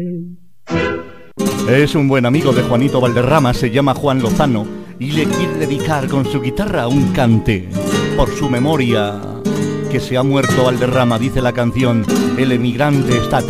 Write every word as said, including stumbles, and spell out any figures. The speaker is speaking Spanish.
Es un buen amigo de Juanito Valderrama, se llama Juan Lozano y le quiere dedicar con su guitarra un cante por su memoria. Que se ha muerto Valderrama, dice la canción, el emigrante está